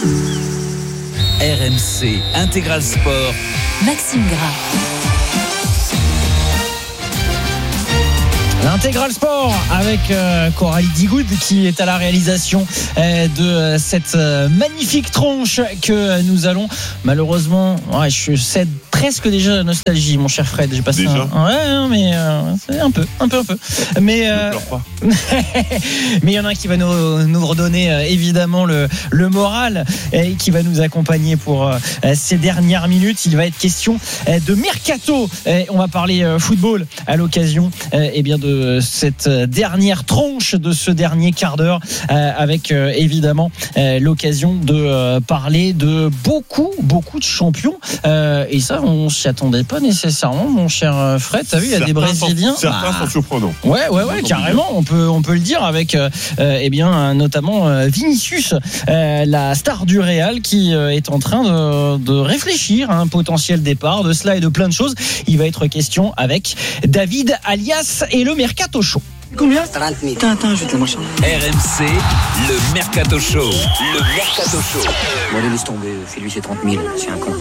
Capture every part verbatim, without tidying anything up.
R M C Intégral Sport. Maxime Gras. L'Intégral Sport avec euh, Coralie Digoud qui est à la réalisation euh, de euh, cette euh, magnifique tronche que nous allons malheureusement, ouais, je cède presque déjà la nostalgie, mon cher Fred. J'ai passé déjà un, ouais, non, mais euh, c'est un peu, un peu, un peu. Mais euh, ne pleure pas. mais il y en a un qui va nous, nous redonner euh, évidemment le, le moral et qui va nous accompagner pour euh, ces dernières minutes. Il va être question euh, de mercato. Et on va parler euh, football à l'occasion euh, eh bien de cette dernière tranche de ce dernier quart d'heure euh, avec euh, évidemment euh, l'occasion de euh, parler de beaucoup beaucoup de champions euh, et ça on s'y attendait pas nécessairement, mon cher Fred. T'as vu, il y a des Brésiliens sont, certains bah, sont surprenants. ouais ouais ouais carrément, on peut on peut le dire avec euh, eh bien notamment euh, Vinicius, euh, la star du Real qui euh, est en train de, de réfléchir à un potentiel départ, de cela et de plein de choses. Il va être question avec David alias et le Mercato Show. Combien? trente mille. Attends, attends, je vais te le marcher. R M C, le Mercato Show. Le Mercato Show. Bon, laisse tomber, fais-lui ses trente mille, c'est un con.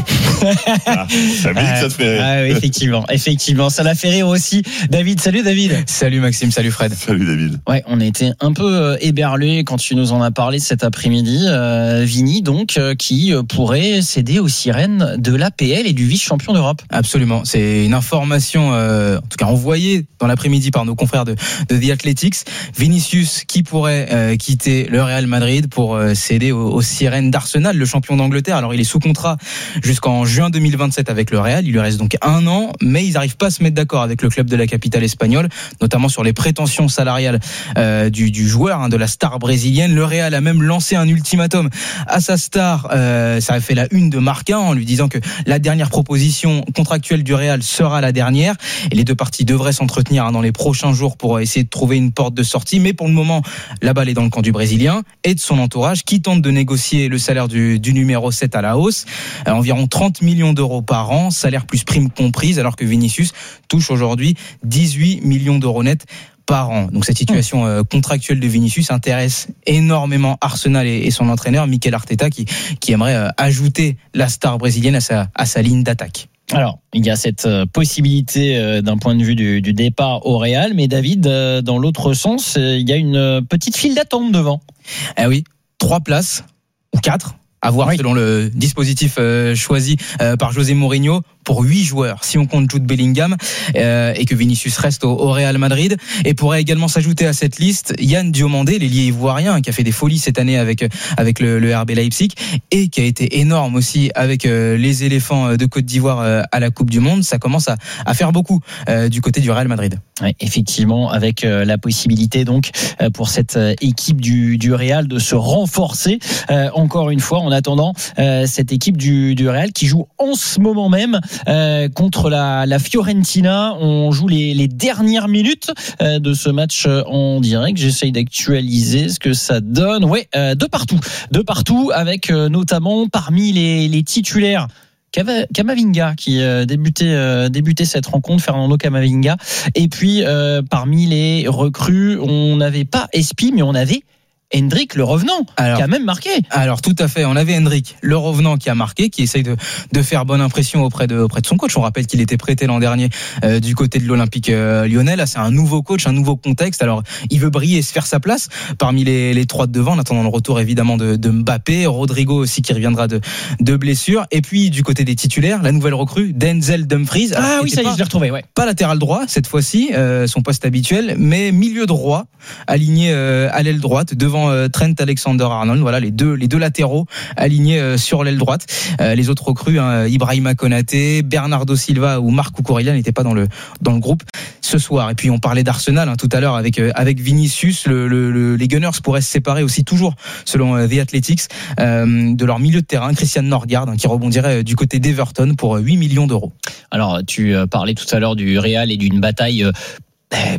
Ah, ça me dit que ça te fait rire. Ah oui, effectivement, effectivement, ça l'a fait rire aussi. David, salut David. Salut Maxime, salut Fred. Salut David. Ouais, on a été un peu éberlués quand tu nous en as parlé cet après-midi. Euh, Vini, donc, euh, qui pourrait céder aux sirènes de l'A P L et du vice-champion d'Europe. Absolument, c'est une information, euh, en tout cas envoyée dans l'après-midi par nos confrères de, de The Athletics. Vinicius qui pourrait euh, quitter le Real Madrid pour euh, céder aux, aux sirènes d'Arsenal, le champion d'Angleterre. Alors il est sous contrat jusqu'en juin deux mille vingt-sept avec le Real. Il lui reste donc un an, mais ils n'arrivent pas à se mettre d'accord avec le club de la capitale espagnole, notamment sur les prétentions salariales euh, du, du joueur, hein, de la star brésilienne. Le Real a même lancé un ultimatum à sa star. Euh, ça a fait la une de Marca en lui disant que la dernière proposition contractuelle du Real sera la dernière. Et les deux parties devraient s'entretenir hein, dans les prochains jours pour essayer de trouver une porte de sortie. Mais pour le moment, la balle est dans le camp du Brésilien et de son entourage qui tente de négocier le salaire du, du numéro sept à la hausse. Euh, environ trente millions d'euros par an, salaire plus prime comprise, alors que Vinicius touche aujourd'hui dix-huit millions d'euros nets par an. Donc cette situation euh, contractuelle de Vinicius intéresse énormément Arsenal et, et son entraîneur Mikel Arteta qui, qui aimerait euh, ajouter la star brésilienne à sa, à sa ligne d'attaque. Alors, il y a cette euh, possibilité euh, d'un point de vue du, du départ au Real, mais David, euh, dans l'autre sens, euh, il y a une euh, petite file d'attente devant. Eh oui, trois places ou quatre, à voir oui. selon le dispositif euh, choisi euh, par José Mourinho, pour huit joueurs, si on compte Jude Bellingham, euh, et que Vinicius reste au, au Real Madrid. Et pourrait également s'ajouter à cette liste Yann Diomandé, l'ailier ivoirien, qui a fait des folies cette année avec, avec le, le R B Leipzig, et qui a été énorme aussi avec euh, les éléphants de Côte d'Ivoire euh, à la Coupe du Monde. Ça commence à, à faire beaucoup euh, du côté du Real Madrid. Ouais, effectivement, avec euh, la possibilité donc euh, pour cette euh, équipe du, du Real de se renforcer euh, encore une fois en attendant euh, cette équipe du, du Real qui joue en ce moment même Euh, contre la, la Fiorentina. On joue les, les dernières minutes euh, de ce match en direct. J'essaye d'actualiser ce que ça donne. Ouais, euh, de partout, de partout, avec euh, notamment parmi les, les titulaires Camavinga qui euh, débutait, euh, débutait cette rencontre, Fernando Camavinga. Et puis euh, parmi les recrues, on n'avait pas Espi, mais on avait Hendrick, le revenant, alors, qui a même marqué. Alors tout à fait, on avait Hendrick, le revenant qui a marqué, qui essaye de, de faire bonne impression auprès de, auprès de son coach. On rappelle qu'il était prêté l'an dernier euh, du côté de l'Olympique euh, lyonnais. Là, c'est un nouveau coach, un nouveau contexte. Alors, il veut briller et se faire sa place parmi les, les trois de devant, en attendant le retour évidemment de, de Mbappé, Rodrigo aussi qui reviendra de, de blessure. Et puis du côté des titulaires, la nouvelle recrue, Denzel Dumfries. Alors, ah oui, ça y est, je l'ai retrouvé. Ouais. Pas latéral droit cette fois-ci, euh, son poste habituel, mais milieu droit, aligné euh, à l'aile droite devant Trent Alexander-Arnold, voilà les deux les deux latéraux alignés sur l'aile droite. Les autres recrues, hein, Ibrahima Konaté, Bernardo Silva ou Marc Cucurella n'étaient pas dans le dans le groupe ce soir. Et puis on parlait d'Arsenal hein, tout à l'heure avec avec Vinicius. Le, le, le, les Gunners pourraient se séparer aussi toujours selon The Athletics euh, de leur milieu de terrain, Christian Norgard, hein, qui rebondirait du côté d'Everton pour huit millions d'euros. Alors tu parlais tout à l'heure du Real et d'une bataille. Euh,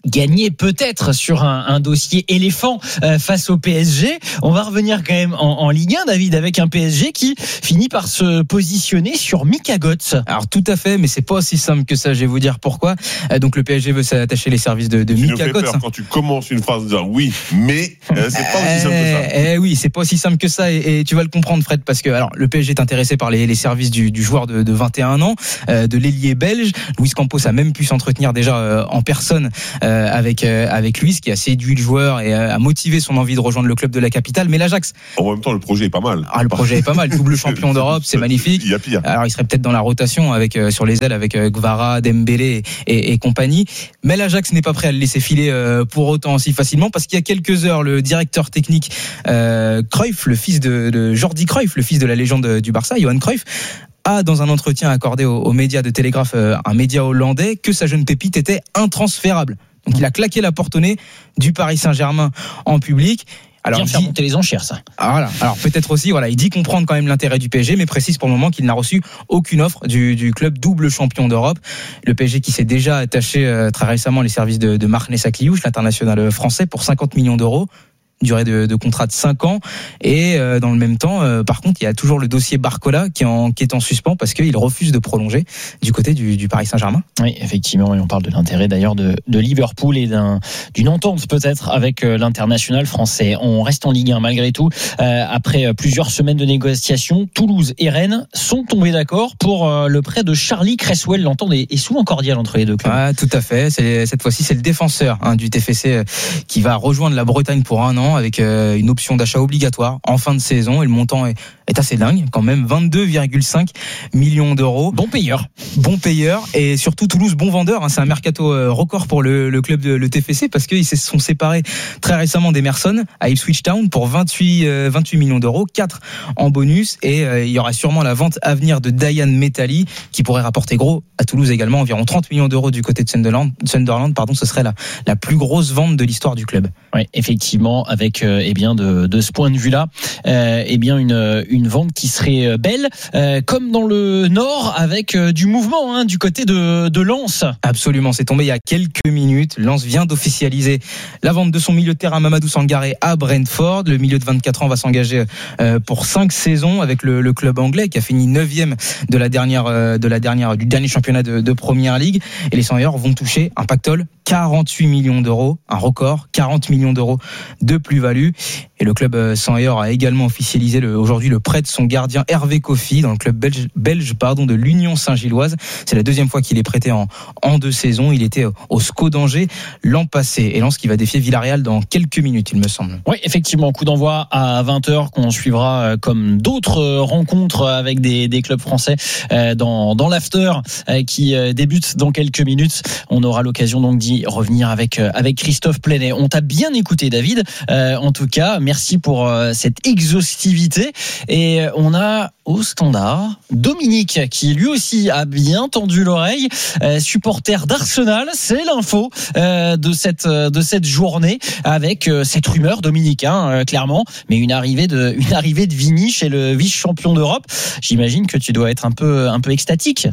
gagner peut-être sur un, un dossier éléphant euh, face au P S G. On va revenir quand même en, en Ligue un, David, avec un P S G qui finit par se positionner sur Mika Götze. Alors tout à fait, mais c'est pas aussi simple que ça. Je vais vous dire pourquoi. Euh, donc le P S G veut s'attacher les services de, de tu Mika Götze. Quand tu commences une phrase, dire oui, mais euh, c'est pas aussi simple que ça. Eh, eh oui, c'est pas aussi simple que ça, et, et tu vas le comprendre, Fred, parce que alors le P S G est intéressé par les, les services du, du joueur de, de vingt et un ans, euh, de l'ailier belge. Luis Campos a même pu s'entretenir déjà euh, en personne euh, avec euh, avec Luis, qui a séduit le joueur et euh, a motivé son envie de rejoindre le club de la capitale. Mais l'Ajax, en même temps, le projet est pas mal. Ah, le projet est pas mal, double champion d'Europe, c'est magnifique. Il y a pire. Alors il serait peut-être dans la rotation avec euh, sur les ailes avec euh, Gvara, Dembélé et, et compagnie. Mais l'Ajax n'est pas prêt à le laisser filer euh, pour autant aussi facilement, parce qu'il y a quelques heures, le directeur technique euh, Cruyff, le fils de, de Jordi Cruyff, le fils de la légende du Barça, Johan Cruyff, a dans un entretien accordé aux, aux médias de Télégraphe, euh, un média hollandais, que sa jeune pépite était intransférable. Donc il a claqué la porte au nez du Paris Saint-Germain en public. Alors, bien faire monter les enchères, ça. Ah, voilà. Alors peut-être aussi, voilà, il dit comprendre quand même l'intérêt du P S G, mais précise pour le moment qu'il n'a reçu aucune offre du, du club double champion d'Europe. Le P S G qui s'est déjà attaché euh, très récemment les services de, de Marc Nessakliouche, l'international français, pour cinquante millions d'euros. Durée de, de contrat de cinq ans, et euh, dans le même temps, euh, par contre, il y a toujours le dossier Barcola qui est en, qui est en suspens parce qu'il refuse de prolonger du côté du, du Paris Saint-Germain. Oui, effectivement, et on parle de l'intérêt d'ailleurs de, de Liverpool et d'un, d'une entente peut-être avec euh, l'international français. On reste en Ligue un malgré tout. Euh, après plusieurs semaines de négociations, Toulouse et Rennes sont tombés d'accord pour euh, le prêt de Charlie Cresswell. L'entente est, est souvent cordiale entre les deux clubs. Ah, tout à fait. C'est, cette fois-ci, c'est le défenseur hein, du T F C euh, qui va rejoindre la Bretagne pour un an, avec euh, une option d'achat obligatoire en fin de saison, et le montant est, est assez dingue quand même, vingt-deux virgule cinq millions d'euros. Bon payeur. Bon payeur, et surtout Toulouse bon vendeur, hein. C'est un mercato record pour le, le club de le T F C, parce qu'ils se sont séparés très récemment d'Emerson à Ipswich Town pour vingt-huit, euh, vingt-huit millions d'euros, quatre en bonus, et euh, il y aura sûrement la vente à venir de Dayan Metali qui pourrait rapporter gros à Toulouse également, environ trente millions d'euros du côté de Sunderland, Sunderland pardon, ce serait la, la plus grosse vente de l'histoire du club. Oui, effectivement, avec euh, eh bien de, de ce point de vue-là, euh, eh bien une une vente qui serait belle, euh, comme dans le Nord, avec euh, du mouvement hein, du côté de de Lens. Absolument, c'est tombé il y a quelques minutes. Lens vient d'officialiser la vente de son milieu de terrain Mamadou Sangaré à Brentford. Le milieu de vingt-quatre ans va s'engager euh, pour cinq saisons avec le, le club anglais qui a fini neuvième de la dernière euh, de la dernière du dernier championnat de, de Première Ligue. Et les cent-Yeurs vont toucher un pactole quarante-huit millions d'euros, un record, quarante millions d'euros de plus-value. Et le club cent-Yeurs a également officialisé le, aujourd'hui le prêt de son gardien Hervé Kofi dans le club belge, belge pardon, de l'Union Saint-Gilloise. C'est la deuxième fois qu'il est prêté en, en deux saisons. Il était au S C O d'Angers l'an passé. Et Lens qui va défier Villarreal dans quelques minutes, il me semble. Oui, effectivement, coup d'envoi à vingt heures qu'on suivra comme d'autres rencontres avec des, des clubs français dans, dans l'after qui débute dans quelques minutes. On aura l'occasion donc d'y revenir avec, avec Christophe Plenet. On t'a bien écouté, David. Euh, en tout cas, merci pour euh, cette exhaustivité. Et on a au standard Dominique qui lui aussi a bien tendu l'oreille, euh, supporter d'Arsenal. C'est l'info euh, de cette de cette journée avec euh, cette rumeur, Dominique, hein, euh, clairement, mais une arrivée de une arrivée de Vini chez le vice-champion d'Europe. J'imagine que tu dois être un peu un peu extatique.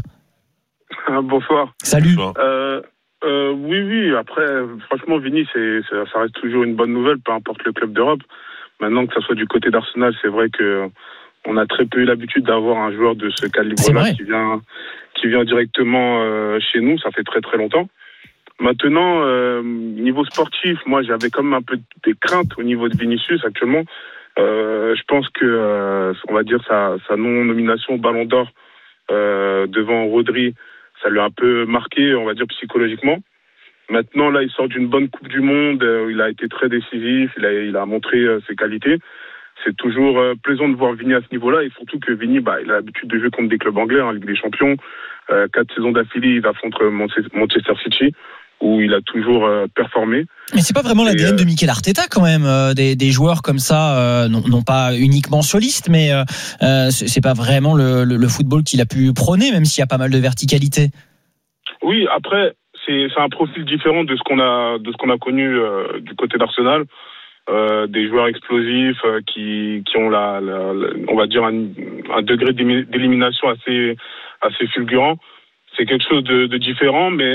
Bonsoir. Salut. Euh, euh, oui, oui. Après, franchement, Vini, c'est, c'est, ça reste toujours une bonne nouvelle, peu importe le club d'Europe. Maintenant que ça soit du côté d'Arsenal, c'est vrai que on a très peu eu l'habitude d'avoir un joueur de ce calibre-là qui vient, qui vient directement euh, chez nous. Ça fait très très longtemps. Maintenant, euh, niveau sportif, moi, j'avais quand même un peu des craintes au niveau de Vinicius actuellement. Euh, je pense que, euh, on va dire sa, sa non-nomination au Ballon d'Or euh, devant Rodri, ça lui a un peu marqué, on va dire, psychologiquement. Maintenant, là, il sort d'une bonne Coupe du Monde. Euh, il a été très décisif. Il a, il a montré euh, ses qualités. C'est toujours euh, plaisant de voir Vini à ce niveau-là. Et surtout que Vini, bah, il a l'habitude de jouer contre des clubs anglais, en hein, Ligue des Champions. Euh, quatre saisons d'affilée, il affronte Manchester City, où il a toujours euh, performé. Mais c'est pas vraiment l'A D N euh... de Mikel Arteta quand même. Euh, des, des joueurs comme ça, euh, non, non pas uniquement solistes, mais euh, euh, c'est pas vraiment le, le, le football qu'il a pu prôner, même s'il y a pas mal de verticalité. Oui, après, c'est, c'est un profil différent de ce qu'on a, de ce qu'on a connu euh, du côté d'Arsenal. Euh, des joueurs explosifs euh, qui, qui ont la, la, la, on va dire un, un degré d'élimination assez, assez fulgurant. C'est quelque chose de, de différent, mais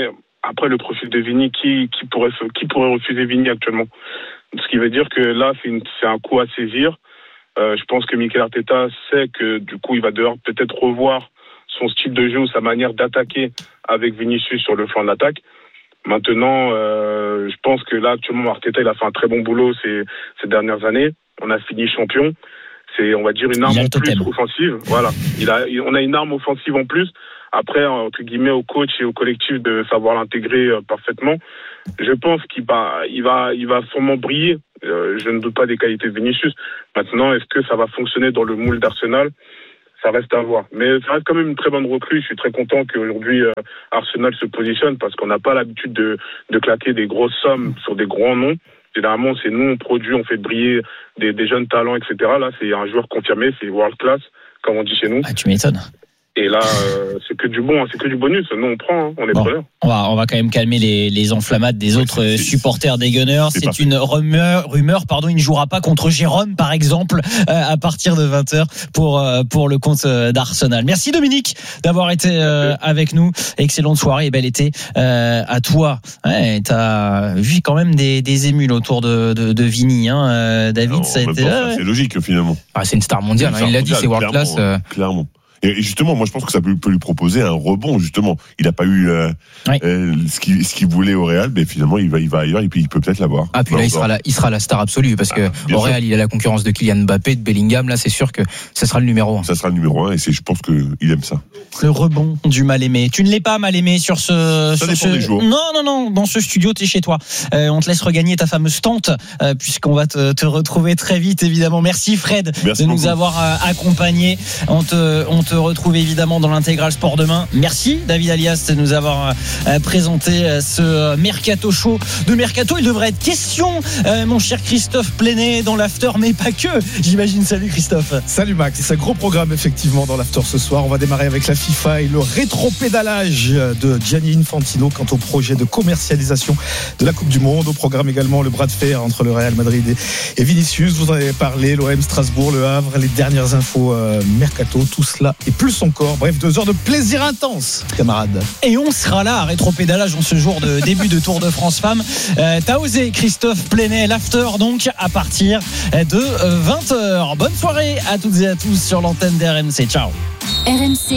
après le profil de Vini, qui, qui pourrait, qui pourrait refuser Vini actuellement? Ce qui veut dire que là, c'est, une, c'est un coup à saisir. Euh, je pense que Mikel Arteta sait que du coup, il va devoir peut-être revoir son style de jeu ou sa manière d'attaquer avec Vinicius sur le flanc de l'attaque. Maintenant, euh, je pense que là, actuellement, Arteta, il a fait un très bon boulot ces, ces dernières années. On a fini champion. C'est, on va dire, une arme en plus offensive. Voilà. Il a, on a une arme offensive en plus. Après, entre guillemets, au coach et au collectif de savoir l'intégrer euh, parfaitement. Je pense qu'il va, il va, il va sûrement briller. Euh, je ne doute pas des qualités de Vinicius. Maintenant, est-ce que ça va fonctionner dans le moule d'Arsenal? Ça reste à voir. Mais ça reste quand même une très bonne recrue. Je suis très content qu'aujourd'hui euh, Arsenal se positionne parce qu'on n'a pas l'habitude de, de claquer des grosses sommes sur des grands noms. Généralement, c'est nous, on produit, on fait briller des, des jeunes talents, et cetera. Là, c'est un joueur confirmé, c'est world class, comme on dit chez nous. Ah, tu m'étonnes. Et là, euh, c'est que du bon, hein, c'est que du bonus. Nous, on prend, hein, on est bon, preneurs. On va, on va quand même calmer les, les enflammades des ouais, autres c'est, supporters des Gunners. C'est, c'est une rumeur, rumeur, pardon, il ne jouera pas contre Jérôme, par exemple, euh, à partir de vingt heures pour, euh, pour le compte d'Arsenal. Merci Dominique d'avoir été euh, avec nous. Excellente soirée et bel été euh, à toi. Ouais, t'as vu quand même des, des émules autour de, de, de Vini, hein, euh, David. Non, ça a été, temps, ouais. C'est logique finalement. Ah, c'est une star mondiale, c'est une hein, star il l'a dit, c'est world clairement, class. Euh... Clairement. Et justement, moi, je pense que ça peut, peut lui proposer un rebond. Justement, il n'a pas eu euh, oui. euh, ce qu'il ce qu'il voulait au Real, mais finalement, il va, il va ailleurs et puis il peut peut-être l'avoir. Ah, puis là, il sera la, il sera la star absolue parce que ah, au Real, il a la concurrence de Kylian Mbappé, de Bellingham. Là, c'est sûr que ça sera le numéro un. Ça sera le numéro un et c'est, je pense que il aime ça. Le rebond du mal aimé. Tu ne l'es pas mal aimé sur ce. Ça sur dépend ce... des jours. Non, non, non. Dans ce studio, t'es chez toi. Euh, on te laisse regagner ta fameuse tente euh, puisqu'on va te, te retrouver très vite, évidemment. Merci Fred Merci de beaucoup. nous avoir euh, accompagnés. On te, on te retrouve évidemment dans l'intégral sport demain. Merci David Alias de nous avoir euh, présenté euh, ce Mercato Show de Mercato. Il devrait être question, euh, mon cher Christophe Plenet, dans l'after, mais pas que. J'imagine. Salut Christophe. Salut Max. C'est un gros programme effectivement dans l'after ce soir. On va démarrer avec la FIFA et le rétropédalage de Gianni Infantino quant au projet de commercialisation de la Coupe du Monde. Au programme également le bras de fer entre le Real Madrid et Vinicius. Vous en avez parlé. L'O M, Strasbourg, Le Havre, les dernières infos euh, Mercato, tout cela et plus encore. Bref, deux heures de plaisir intense, camarades. Et on sera là à rétropédalage en ce jour de début de Tour de France Femmes. Euh, t'as osé, Christophe Plenet, l'after donc à partir de vingt heures. Bonne soirée à toutes et à tous sur l'antenne d'R M C. Ciao. R M C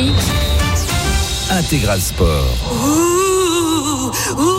Intégral Sport. Ouh, ouh.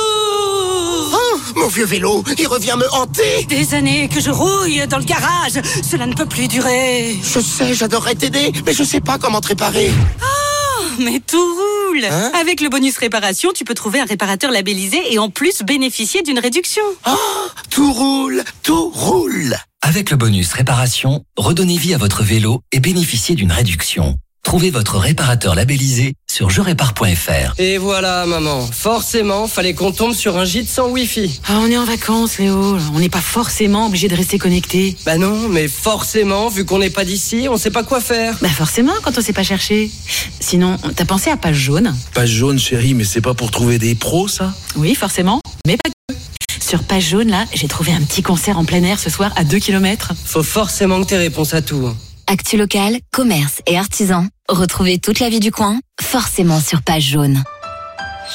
Oh, mon vieux vélo, il revient me hanter. Des années que je rouille dans le garage. Cela ne peut plus durer. Je sais, j'adorerais t'aider, mais je sais pas comment te réparer. Oh, mais tout roule. Hein? Avec le bonus réparation, tu peux trouver un réparateur labellisé et en plus bénéficier d'une réduction. Oh, tout roule, tout roule. Avec le bonus réparation, redonnez vie à votre vélo et bénéficiez d'une réduction. Trouvez votre réparateur labellisé sur je répare point f r. Et voilà, maman. Forcément, fallait qu'on tombe sur un gîte sans Wi-Fi. Ah, on est en vacances, Léo. On n'est pas forcément obligé de rester connecté. Bah non, mais forcément, vu qu'on n'est pas d'ici, on sait pas quoi faire. Bah forcément, quand on sait pas chercher. Sinon, t'as pensé à Page Jaune? Page Jaune, chérie, mais c'est pas pour trouver des pros, ça? Oui, forcément, mais pas que. Sur Page Jaune, là, j'ai trouvé un petit concert en plein air ce soir à deux kilomètres. Faut forcément que t'aies réponse à tout. Actu local, commerce et artisans. Retrouvez toute la vie du coin, forcément sur Page Jaune.